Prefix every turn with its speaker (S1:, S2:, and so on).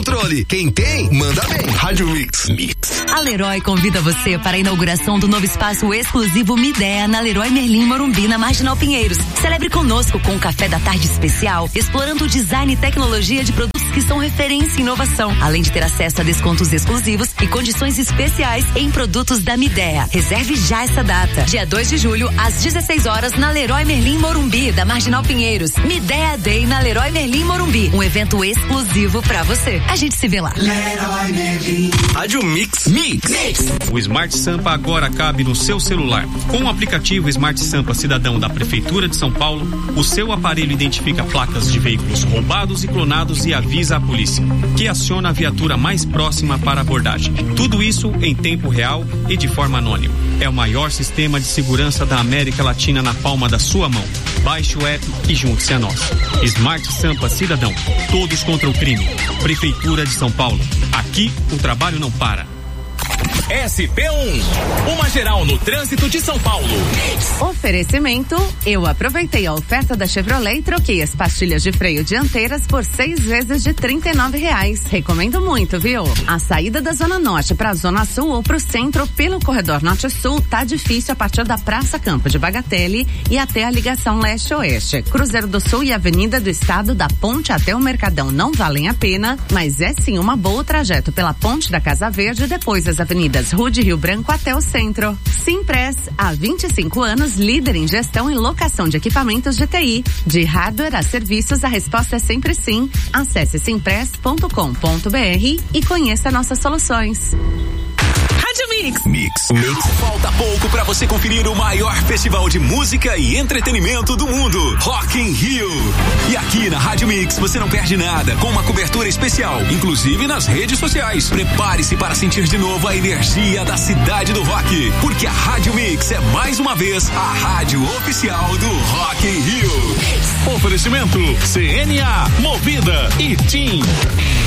S1: controle. Quem tem, manda bem. Rádio Mix.
S2: A Leroy convida você para a inauguração do novo espaço exclusivo Midea na Leroy Merlin Morumbi, na Marginal Pinheiros. Celebre conosco com um café da tarde especial, explorando o design e tecnologia de produtos que são referência em inovação, além de ter acesso a descontos exclusivos e condições especiais em produtos da Midea. Reserve já essa data, dia 2 de julho, às 16 horas, na Leroy Merlin Morumbi, da Marginal Pinheiros. Midea Day na Leroy Merlin Morumbi, um evento exclusivo pra você. A gente se vê lá.
S1: Leroy Merlin. Rádio Mix.
S3: O Smart Sampa agora cabe no seu celular. Com o aplicativo Smart Sampa Cidadão da Prefeitura de São Paulo, o seu aparelho identifica placas de veículos roubados e clonados e avisa a polícia, que aciona a viatura mais próxima para abordagem. Tudo isso em tempo real e de forma anônima. É o maior sistema de segurança da América Latina na palma da sua mão. Baixe o app e junte-se a nós. Smart Sampa Cidadão. Todos contra o crime. Prefeitura de São Paulo. Aqui o trabalho não para.
S4: SP1, uma geral no trânsito de São Paulo.
S5: Oferecimento, eu aproveitei a oferta da Chevrolet e troquei as pastilhas de freio dianteiras por 6 vezes de R$39. Recomendo muito, viu? A saída da Zona Norte para a Zona Sul ou para o centro pelo corredor Norte-Sul tá difícil a partir da Praça Campo de Bagatelle e até a ligação Leste-Oeste. Cruzeiro do Sul e Avenida do Estado, da ponte até o Mercadão não valem a pena, mas é sim uma boa trajeto pela ponte da Casa Verde e depois as avenidas Rude Rio Branco até o centro. Simpress, há 25 anos, líder em gestão e locação de equipamentos de TI. De hardware a serviços, a resposta é sempre sim. Acesse simpress.com.br e conheça nossas soluções.
S4: Rádio Mix. Falta pouco pra você conferir o maior festival de música e entretenimento do mundo, Rock in Rio. E aqui na Rádio Mix você não perde nada, com uma cobertura especial, inclusive nas redes sociais. Prepare-se para sentir de novo a energia da cidade do rock, porque a Rádio Mix é mais uma vez a rádio oficial do Rock in Rio.
S6: Oferecimento CNA, Movida e TIM.